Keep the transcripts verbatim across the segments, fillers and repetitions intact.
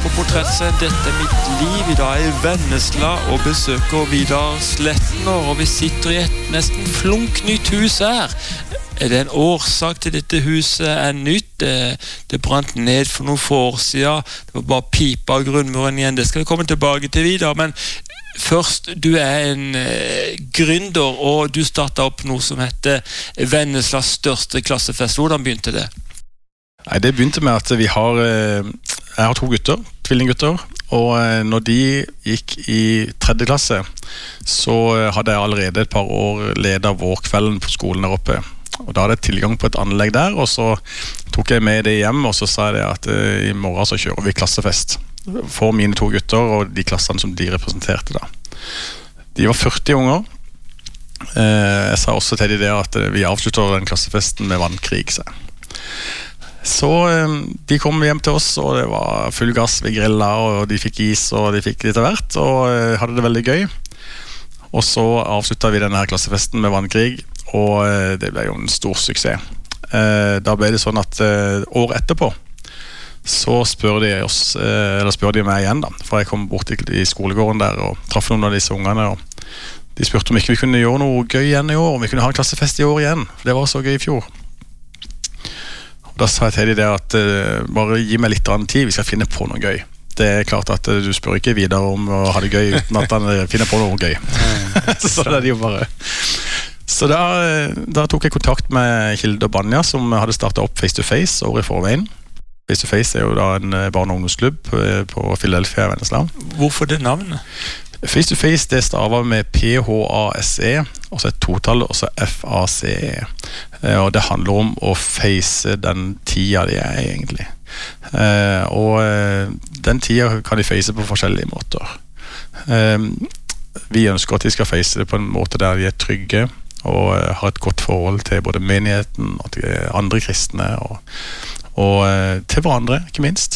på Portrettserien Dette er mitt liv. I dag er jeg i Vennesla og besøker Vidar Sletner, og vi sitter i et nesten flunknytt hus her. Er det en årsak til dette huset er nytt? Det, det brant ned for noen få år siden. Det var bare pipa av grunnmuren igjen. Det skal vi komme tilbake til Vidar, men først, du er en eh, gründer, og du startet opp noe som heter Venneslas største klassefest. Hvordan begynte det? Nei, det begynte med at vi har jeg har to gutter, tvillinggutter, og når de gikk i tredje klasse så hadde jeg allerede et par år ledet vårkvelden på skolen der oppe, og da hadde jeg tilgang på et anlegg der, og så tok jeg med det hjem, og så sa jeg at i morgen så kjører vi klassefest for mine to gutter og de klassene som de representerte da. De var førti unger. Jeg sa også til de det at vi avslutter den klassefesten med vannkrig, sa jeg. Så de kom hjem til oss, og det var full gass, vi grillet, og de fikk is, og de fikk litt av hvert, og hadde det veldig gøy. Og så avsluttet vi denne her klassefesten med vannkrig, og det ble jo en stor suksess. Da ble det sånn at år etterpå, så spør de oss, eller spør de meg igjen da, for jeg kom bort i skolegården der og traff noen av disse ungene, og de spurte om ikke vi kunne gjøre noe gøy igjen i år, om vi kunne ha en klassefest i år igjen, for det var så gøy i fjor. Da sa jeg til dem det at uh, bare gi meg litt annen tid, vi skal finne på noe gøy. Det er klart at uh, du spør ikke videre om å ha det gøy uten at han finner på noe gøy. Så det er det jo bare. Så da, da tok jeg kontakt med Hilde og Banja, som hadde startet opp Face to Face over i forveien. Face to Face er jo da en barne- og ungdomsklubb på Philadelphia i Vennesla. Hvorfor det navnet? Face to Face, det staver med P H A S E, og så et totall, og så F A C E. Og det handler om å face den tida de er egentlig. Og den tida kan de face på forskjellige måter. Vi ønsker at de skal face det på en måte der de er trygge, og har et godt forhold til både menigheten og til andre kristne, og, og til hverandre, ikke minst.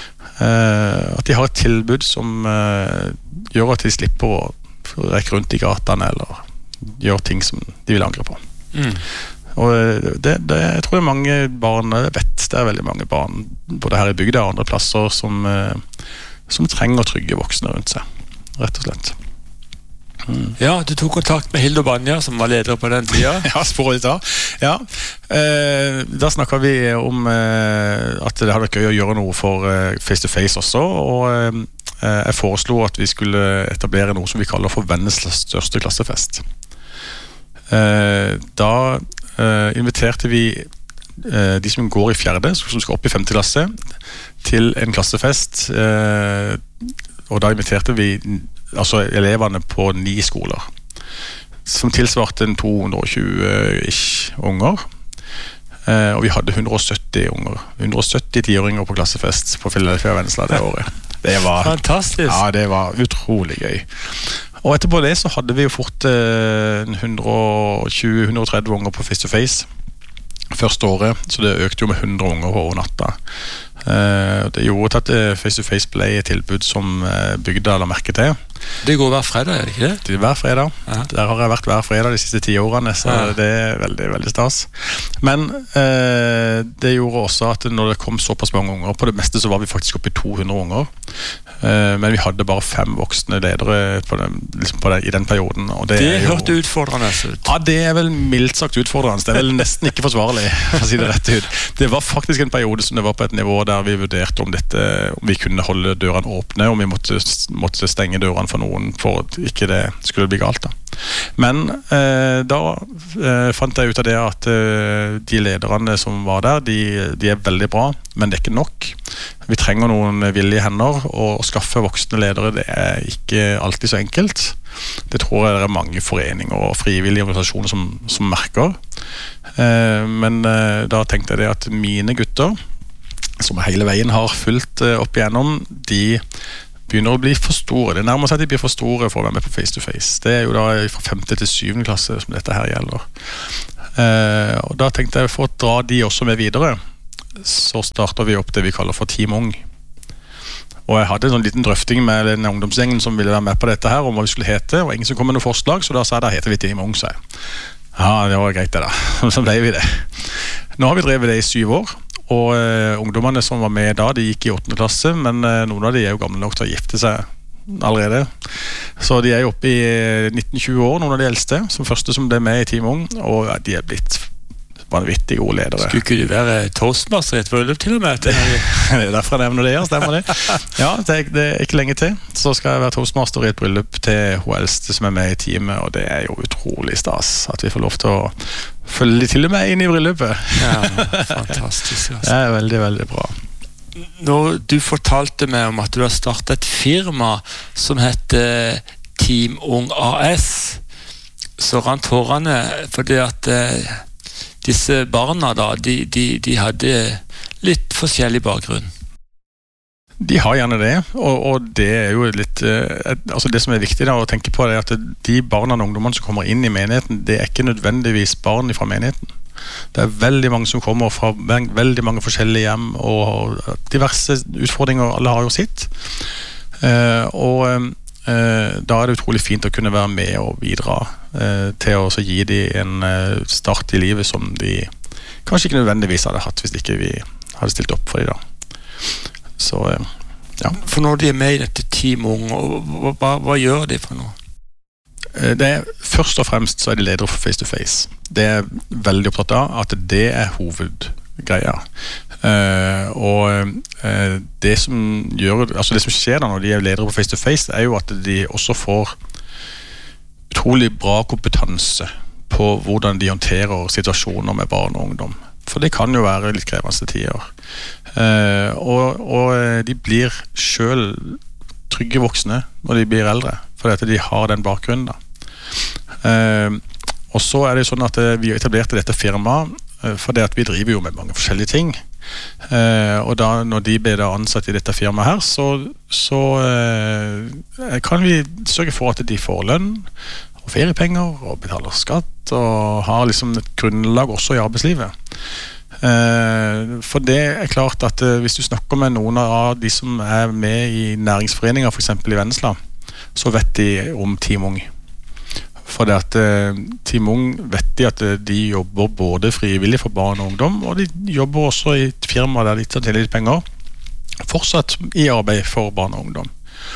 Uh, at de har et tilbud som uh, gjør at de slipper å rekke rundt i gatene eller gjøre ting som de vil angre på. Mm. Og det, det, jeg tror det er mange barn, jeg vet det er veldig mange barn både her i bygda og andre plasser som, uh, som trenger trygge voksne rundt seg, rett og slett. Mm. Ja, du tok kontakt med Hilde og Banja, som var leder på den tida. Ja, spår litt da. Ja, eh, da snakket vi om eh, at det hadde vært gøy å gjøre noe for eh, Face to Face også, og eh, jeg foreslo at vi skulle etablere noe som vi kaller for Venneslas største klassefest. Eh, da eh, inviterte vi eh, de som går i fjerde, som skal opp i femte klasse, til en klassefest, eh, og da inviterte vi altså elevene på ni skoler som tilsvarte en to hundre og tjue-ish unger, eh, og vi hadde hundre og sytti unger hundre og sytti tiåringer på klassefest på Philadelphia Vennesla det året. Det var fantastisk. Ja, det var utrolig gøy. Og etterpå det så hadde vi jo fort eh, hundre og tjue til hundre og tretti unger på Face to Face første året, så det økte jo med hundre unger over natta. Uh, det gjorde at uh, Face to Face ble et tilbud som uh, bygda la merke til. Det går hver fredag, er det ikke det? Det er hver fredag. Ja. Der har jeg vært hver fredag de siste ti årene, så ja. Det er veldig, veldig stas. Men uh, det gjorde også at når det kom såpass mange unger, på det meste så var vi faktisk oppe i to hundre unger, uh, men vi hadde bare fem voksne ledere på den, liksom på den, i den perioden. Og det det jo, hørte utfordrende ut. Ja, det er vel mildt sagt utfordrende. Det er vel nesten ikke forsvarlig, for å si det rett ut. Det var faktisk en periode som det var på et nivå der vi vurderte om, dette, om vi kunne holde dørene åpne, om vi måtte, måtte stenge dørene for noen for at ikke det skulle bli galt da. Men eh, da eh, fant jeg ut av det at eh, de lederne som var der, de, de er veldig bra, men det er ikke nok. Vi trenger noen villige hender, og å skaffe voksne ledere, det er ikke alltid så enkelt. Det tror jeg det er mange foreninger og frivillige organisasjoner som, som merker. Eh, men eh, da tenkte jeg det at mine gutter, som hele veien har fulgt uh, opp igjennom, de begynner å bli for store. Det nærmer seg at de blir for store for å være med på Face to Face. Det er jo da fra femte til syvende klasse som dette her gjelder. Uh, og da tenkte jeg for å dra de også med videre, så starter vi opp det vi kaller for Team Ung. Og jeg hadde en sånn liten drøfting med den ungdomsgjengen som ville være med på dette her, om hva vi skulle hete, og ingen som kom med noe forslag, så da sa jeg, da heter vi Team Ung, sa jeg. Ja, det var greit det da. Så ble vi det. Nå har vi drevet det i syv år, og uh, ungdommene som var med da, de gikk i åttende klasse, men uh, noen av de er jo gamle nok til å gifte seg allerede. Så de er jo oppe i nitten tjue år, noen av de eldste, som første som ble med i Team Ung, og ja, de er blitt vanvittig gode ledere. Skulle ikke de være toastmaster i et bryllup til og med? Det, det er derfor jeg nevner det, ja, stemmer det. Ja, det er, det er ikke lenge til. Så skal jeg være toastmaster i et bryllup til hun eldste som er med i teamet, og det er jo utrolig stas at vi får lov til å følge til og med inn i bryllupet. Ja, fantastisk. Altså. Det er veldig, veldig bra. Når du fortalte meg om at du har startet et firma som heter Team Ung A S, så rant hårene fordi at eh, disse barna da, de, de, de hadde litt forskjellig bakgrunn. De har gjerne det, og, og det er jo litt eh, altså det som er viktig da, å tenke på er at de barna og ungdommene som kommer inn i menigheten, det er ikke nødvendigvis barn fra menigheten. Det er veldig mange som kommer fra veldig mange forskjellige hjem og diverse utfordringer, alle har jo sitt. Eh, og eh, da er det utrolig fint å kunne være med og bidra eh, til å gi dem en eh, start i livet som de kanskje ikke nødvendigvis hadde hatt hvis ikke vi hadde stilt opp for dem da. Så, eh, ja. For når de er med i dette Team Ung, hva, hva, hva gjør de for noe? Det er, først og fremst så er de ledere for Face to Face. Det er veldig opptatt av at det er hovedgreia. Uh, og uh, det som gjør, altså det som skjer da når de er ledere på Face to Face, er jo at de også får utrolig bra kompetanse på hvordan de håndterer situasjoner med barn og ungdom. For det kan jo være litt krevende tider. Uh, og, og de blir selv trygge voksne når de blir eldre, fordi at de har den bakgrunnen da. Uh, og så er det sånn at uh, vi har etablert dette firmaet uh, fordi at vi driver jo med mange forskjellige ting. Uh, og da når de blir da ansatt i dette firmaet her, så, så uh, kan vi sørge for at de får lønn og feriepenger og betaler skatt og har liksom et grunnlag også i arbeidslivet. Uh, for det er klart at uh, hvis du snakker med noen av de som er med i næringsforeninger, for eksempel i Vennesla, så vet de om Team Ung. For det at uh, Team Ung vet de at uh, de jobber både frivillig for barn og ungdom, og de jobber også i et firma der de tar til litt penger, fortsatt i arbeid for barn og ungdom.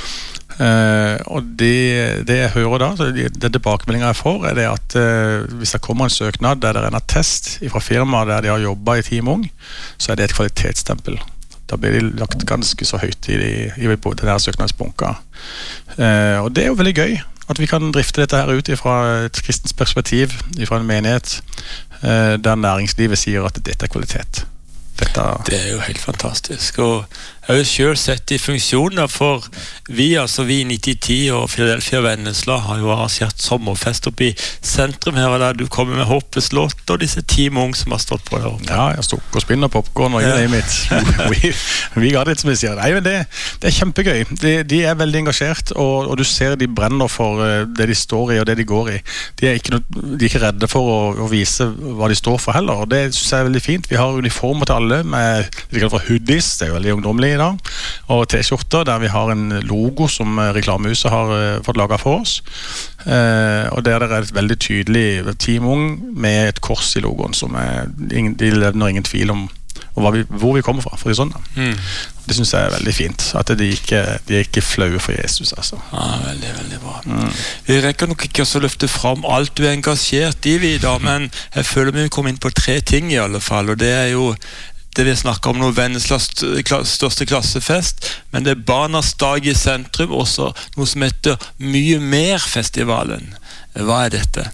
Uh, og det, det jeg hører da, så det, det tilbakemeldingen jeg får, er det at uh, hvis det kommer en søknad der det er en attest fra firmaet der de har jobbet i Team Ung, så er det et kvalitetsstempel. Da blir de lagt ganske så høyt i, de, i denne søknadsbunka. Uh, og det er jo veldig gøy at vi kan drifte dette her ut fra et kristens perspektiv, fra en menighet, uh, der næringslivet sier at dette er kvalitet. Dette... Det er jo helt fantastisk, og jeg har jo selv sett i funksjoner, for vi, altså vi nitti ti og Philadelphia Vennesla har jo arrangert sommerfest oppe i sentrum her, og der du kommer med hoppeslott og disse Team Ung som har stått på der oppe. Ja, jeg stod og spinner popcorn og ja. I mitt. We, we got it, som vi sier. Nei, men det, det er kjempegøy. De, de er veldig engasjert, og, og du ser de brenner for det de står i og det de går i. De er ikke, no, de er ikke redde for å, å vise hva de står for heller, og det synes jeg er veldig fint. Vi har uniformer til alle med det kallet for hoodies, det er jo veldig ungdommelig i dag, og T-skjorter der vi har en logo som Reklamehuset har uh, fått laget for oss, uh, og der det er et veldig tydelig Team Ung med et kors i logoen som er, ingen, de levner ingen tvil om, om vi, hvor vi kommer fra, for det sånn da. Mm. Det synes jeg er veldig fint, at de ikke, de er ikke flaue for Jesus, altså. Ja, veldig, veldig bra. Mm. Vi rekker nok ikke å løfte fram alt du er engasjert i, Vidar, men jeg føler vi kommer inn på tre ting i alle fall, og det er jo det vi snakker om nå, Venneslas største klassefest, men det er Barnas dag i sentrum, også noe som heter Mye Mer-festivalen. Hva er dette?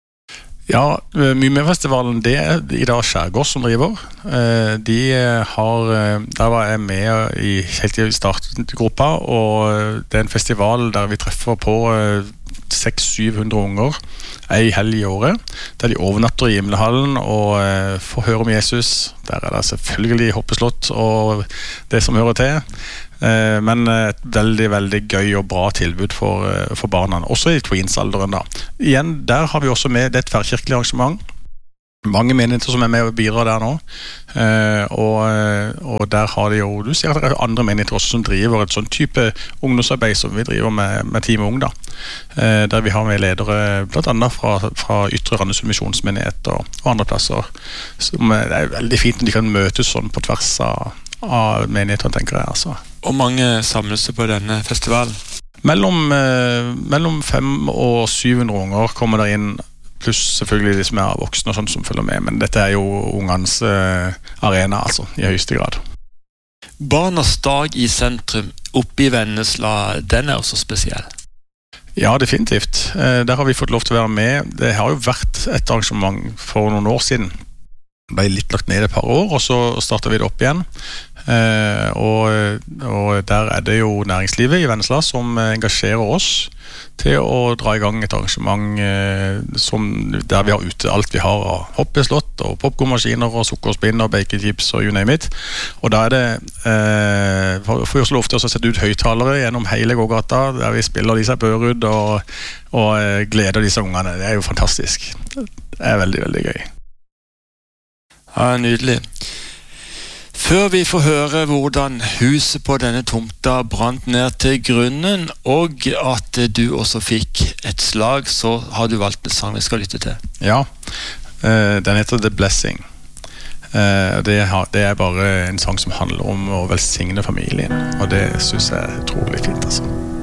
Ja, Mye Mer-festivalen, det er i dag Skjærgård som driver. De har, der var jeg med i, helt i startgruppa, og det er en festival der vi treffer på seks til syv hundre unger ei helg i året, der de overnatter i Himmelhallen og eh, får høre om Jesus. Der er det selvfølgelig hoppeslott og det som hører til, eh, men et veldig, veldig gøy og bra tilbud for, eh, for barna, også i tweens-alderen da. Igjen, der har vi også med det et tverrkirkelig arrangement, mange menigheter som er med og bidrar der nå, eh, og, og der har de jo, du ser at det er andre menigheter også som driver et sånn type ungdomsarbeid som vi driver med, med Team Ung da, eh, der vi har med ledere blant annet fra, fra Ytre Randesund misjonsmenighet og, og andre plasser, som er, det er veldig fint når de kan møtes sånn på tvers av, av menigheter, tenker jeg altså. Og mange samles på denne festivalen? Mellom, eh, mellom fem og syvhundre unger kommer der inn, pluss selvfølgelig de som er voksne og sånt som følger med, men dette er jo ungenes eh, arena, altså, i høyeste grad. Barnas dag i sentrum, oppe i Vennesla, den er også spesiell. Ja, definitivt. Eh, der har vi fått lov til å være med. Det har jo vært et arrangement for noen år siden. Det ble litt lagt ned et par år, og så startet vi det opp igjen. Eh, og, og der er det jo næringslivet i Vennesla som engasjerer oss til å dra i gang et arrangement eh, som, der vi har ute alt vi har av hoppeslott og popcornmaskiner og sukkerspinn og baconchips og you name it. Og da er det eh, får vi også lov til å sette ut høyttalere gjennom hele gågata der vi spiller Lisa Børud og, og eh, gleder disse ungene. Det er jo fantastisk. Det er veldig, veldig gøy. Ja, nydelig. Før vi får høre hvordan huset på denne tomta brant ned til grunnen, og at du også fikk et slag, så har du valgt en sang vi skal lytte til. Ja, uh, den heter The Blessing. Uh, det, har, det er bare en sang som handler om å velsigne familien, og det synes jeg er utrolig fint, altså.